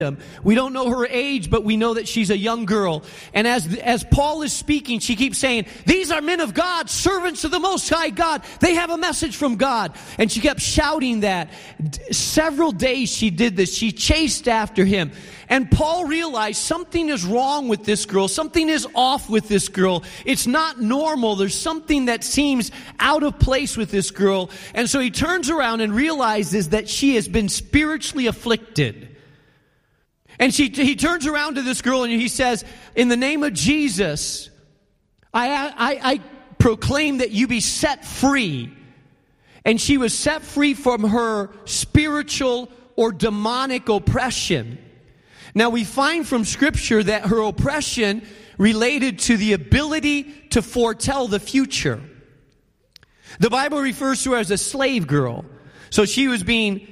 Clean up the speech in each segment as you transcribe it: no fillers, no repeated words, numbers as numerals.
We don't know her age, but we know that she's a young girl. And as Paul is speaking, she keeps saying, these are men of God, servants of the Most High God. They have a message from God. And she kept shouting that. Several days she did this. She chased after him. And Paul realized something is wrong with this girl. Something is off with this girl. It's not normal. There's something that seems out of place with this girl. And so he turns around and realizes that she has been spiritually afflicted. And he turns around to this girl and he says, in the name of Jesus, I proclaim that you be set free. And she was set free from her spiritual or demonic oppression. Now we find from Scripture that her oppression related to the ability to foretell the future. The Bible refers to her as a slave girl. So she was being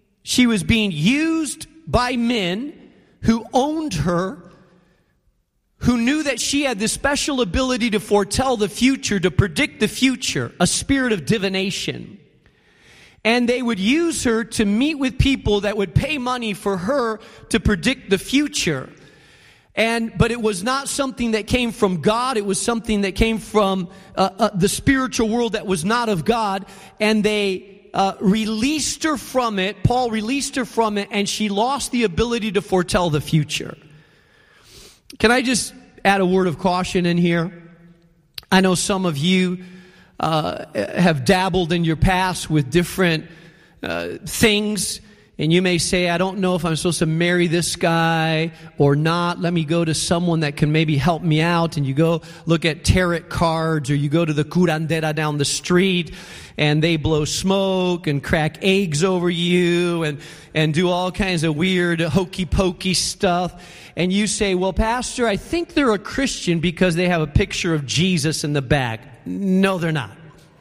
used by men who owned her, who knew that she had this special ability to foretell the future, to predict the future, a spirit of divination. And they would use her to meet with people that would pay money for her to predict the future. But it was not something that came from God. It was something that came from the spiritual world that was not of God. And they released her from it. Paul released her from it, and she lost the ability to foretell the future. Can I just add a word of caution in here? I know some of you have dabbled in your past with different things, and you may say, I don't know if I'm supposed to marry this guy or not. Let me go to someone that can maybe help me out. And you go look at tarot cards, or you go to the curandera down the street, and they blow smoke and crack eggs over you and do all kinds of weird hokey pokey stuff. And you say, well, Pastor, I think they're a Christian because they have a picture of Jesus in the back. No, they're not.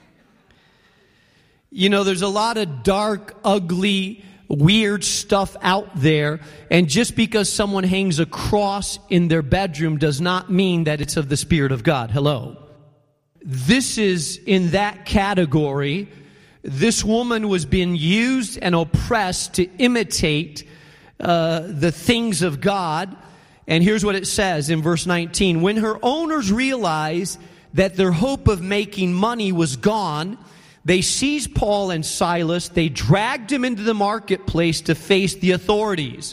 You know, there's a lot of dark, ugly, weird stuff out there. And just because someone hangs a cross in their bedroom does not mean that it's of the Spirit of God. Hello. This is in that category. This woman was being used and oppressed to imitate the things of God. And here's what it says in verse 19. When her owners realized that their hope of making money was gone, they seized Paul and Silas. They dragged him into the marketplace to face the authorities.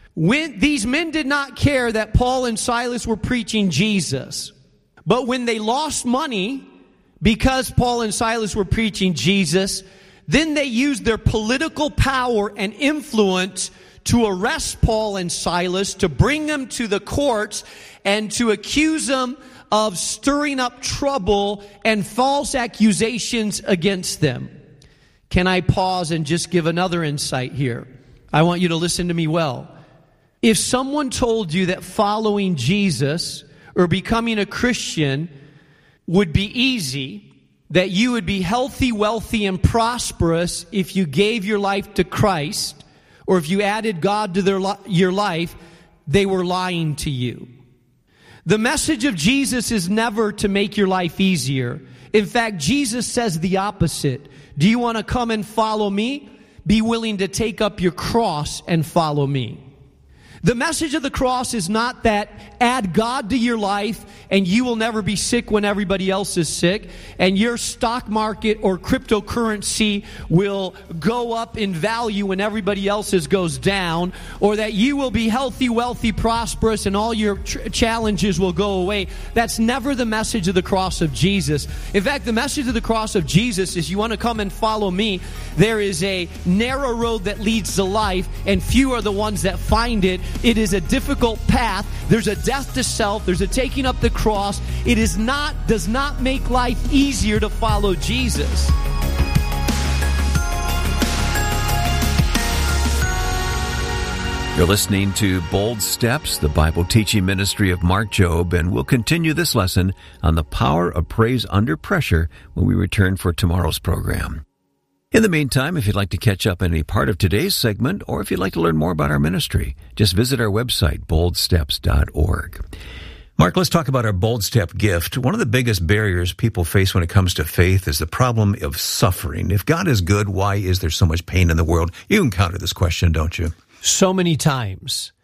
These men did not care that Paul and Silas were preaching Jesus. But when they lost money because Paul and Silas were preaching Jesus, then they used their political power and influence to arrest Paul and Silas, to bring them to the courts, and to accuse them of stirring up trouble and false accusations against them. Can I pause and just give another insight here? I want you to listen to me well. If someone told you that following Jesus or becoming a Christian would be easy, that you would be healthy, wealthy, and prosperous if you gave your life to Christ, or if you added God to your life, they were lying to you. The message of Jesus is never to make your life easier. In fact, Jesus says the opposite. Do you want to come and follow me? Be willing to take up your cross and follow me. The message of the cross is not that add God to your life and you will never be sick when everybody else is sick, and your stock market or cryptocurrency will go up in value when everybody else's goes down, or that you will be healthy, wealthy, prosperous, and all your challenges will go away. That's never the message of the cross of Jesus. In fact, the message of the cross of Jesus is, you want to come and follow me, there is a narrow road that leads to life, and few are the ones that find it. It is a difficult path. There's a death to self. There's a taking up the cross. It does not make life easier to follow Jesus. You're listening to Bold Steps, the Bible teaching ministry of Mark Jobe, and we'll continue this lesson on the power of praise under pressure when we return for tomorrow's program. In the meantime, if you'd like to catch up on any part of today's segment, or if you'd like to learn more about our ministry, just visit our website, boldsteps.org. Mark, let's talk about our Bold Step gift. One of the biggest barriers people face when it comes to faith is the problem of suffering. If God is good, why is there so much pain in the world? You encounter this question, don't you? So many times.